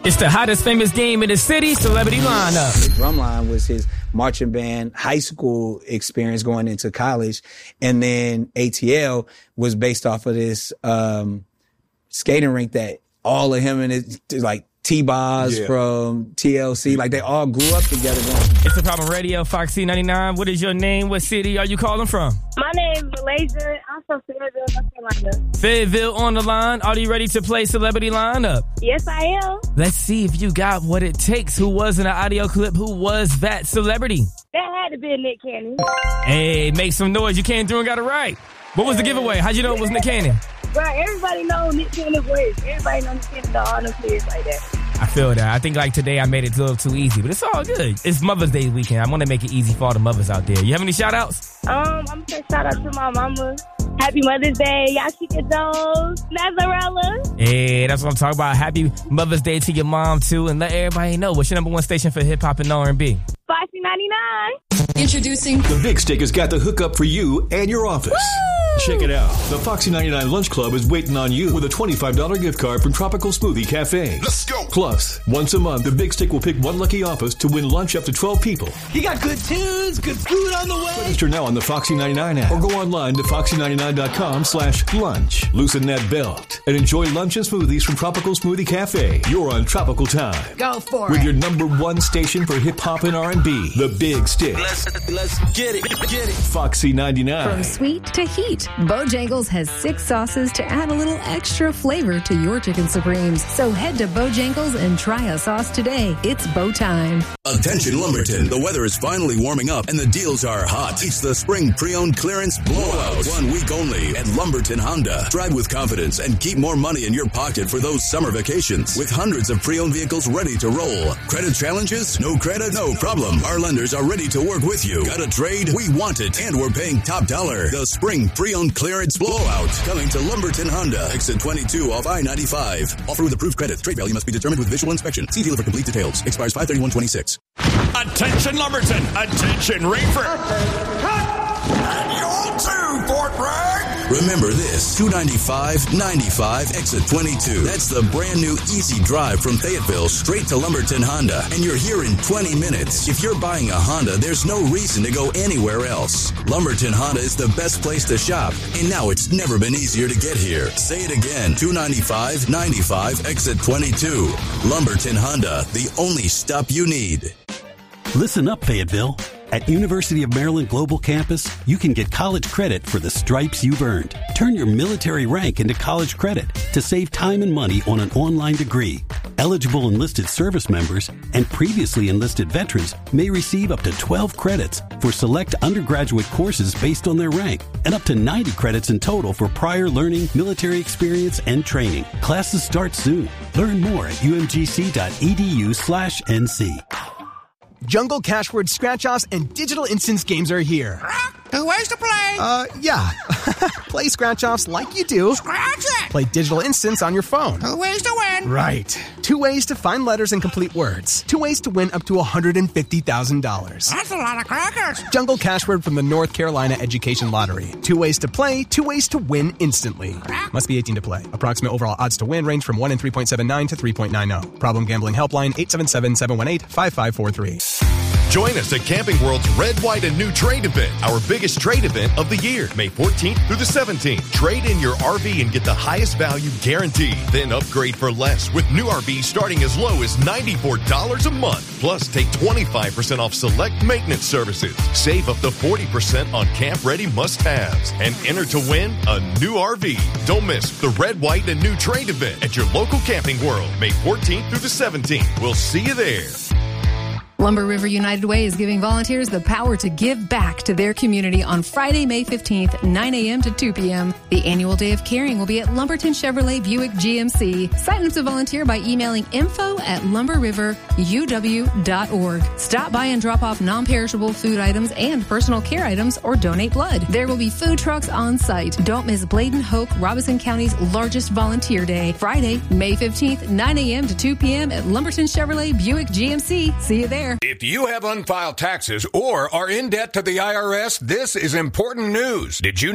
It's the hottest famous game in the city, Celebrity Lineup. Drumline was his marching band high school experience going into college. And then ATL was based off of this skating rink that all of him and his, like, T-Boz from TLC, like they all grew up together. It's The Problem Radio, Foxy 99. What is your name? What city are you calling from? My name is Malaysia. I'm from Fayetteville, North Carolina. Fayetteville on the line. Are you ready to play Celebrity Lineup? Yes, I am. Let's see if you got what it takes. Who was in the audio clip? Who was that celebrity? That had to be Nick Cannon. Hey, make some noise. You came through and got it right. What was the giveaway? How'd you know it was Nick Cannon? Right, everybody knows Nick Cannon's voice. Everybody knows Nick Cannon does all them kids like that. I feel that. I think like today I made it a little too easy, but it's all good. It's Mother's Day weekend. I want to make it easy for all the mothers out there. You have any shout outs? I'm going to say shout out to my mama. Happy Mother's Day, Yashika Jones, Nazarella. Hey, that's what I'm talking about. Happy Mother's Day to your mom too, and let everybody know what's your number one station for hip hop and R&B. Foxy 99. Introducing The Big Stick has got the hookup for you and your office. Woo! Check it out. The Foxy 99 Lunch Club is waiting on you with a $25 gift card from Tropical Smoothie Cafe. Let's go. Plus, once a month, the Big Stick will pick one lucky office to win lunch up to 12 people. He got good tunes, good food on the way. Register now on the Foxy 99 app or go online to foxy99.com/lunch. Loosen that belt and enjoy lunch and smoothies from Tropical Smoothie Cafe. You're on Tropical Time. Go for with it. Your number one station for hip hop and R&B, the Big Stick. Let's get it. Foxy 99. From sweet to heat, Bojangles has 6 sauces to add a little extra flavor to your chicken supremes. So head to Bojangles and try a sauce today. It's Bo time. Attention Lumberton, the weather is finally warming up and the deals are hot. It's the spring pre-owned clearance blowout. 1 week only at Lumberton Honda. Drive with confidence and keep more money in your pocket for those summer vacations. With hundreds of pre-owned vehicles ready to roll. Credit challenges? No credit? No problem. Our lenders are ready to work with you. Got a trade? We want it. And we're paying top dollar. The spring pre-owned clearance blowout. Coming to Lumberton Honda. Exit 22 off I-95. Offer with approved credit. Trade value must be determined with visual inspection. See dealer for complete details. Expires 5/31/26. Attention Lumberton. Attention Rainford. And you too, Fort Bragg. Remember this, 295-95, exit 22. That's the brand new easy drive from Fayetteville straight to Lumberton Honda. And you're here in 20 minutes. If you're buying a Honda, there's no reason to go anywhere else. Lumberton Honda is the best place to shop. And now it's never been easier to get here. Say it again, 295-95, exit 22. Lumberton Honda, the only stop you need. Listen up, Fayetteville. At University of Maryland Global Campus, you can get college credit for the stripes you've earned. Turn your military rank into college credit to save time and money on an online degree. Eligible enlisted service members and previously enlisted veterans may receive up to 12 credits for select undergraduate courses based on their rank, and up to 90 credits in total for prior learning, military experience, and training. Classes start soon. Learn more at umgc.edu/NC. Jungle Cashword Scratch-Offs and Digital Instance games are here. 2 ways to play. Yeah. Play Scratch-Offs like you do. Scratch it. Play Digital Instance on your phone. 2 ways to win. Right. 2 ways to find letters and complete words. 2 ways to win up to $150,000. That's a lot of crackers. Jungle Cashword from the North Carolina Education Lottery. 2 ways to play, 2 ways to win instantly. Must be 18 to play. Approximate overall odds to win range from 1 in 3.79 to 3.90. Problem gambling helpline 877-718-5543. Join us at Camping World's Red, White, and New Trade event, our biggest trade event of the year, May 14th through the 17th. Trade in your RV and get the highest value guaranteed. Then upgrade for less with new RVs starting as low as $94 a month. Plus, take 25% off select maintenance services. Save up to 40% on camp-ready must-haves. And enter to win a new RV. Don't miss the Red, White, and New Trade event at your local Camping World, May 14th through the 17th. We'll see you there. Lumber River United Way is giving volunteers the power to give back to their community on Friday, May 15th, 9 a.m. to 2 p.m. The annual day of caring will be at Lumberton Chevrolet Buick GMC. Sign up to volunteer by emailing info@lumberriveruw.org. Stop by and drop off non-perishable food items and personal care items or donate blood. There will be food trucks on site. Don't miss Bladen Hoke, Robeson County's largest volunteer day. Friday, May 15th, 9 a.m. to 2 p.m. at Lumberton Chevrolet Buick GMC. See you there. If you have unfiled taxes or are in debt to the IRS, this is important news. Did you know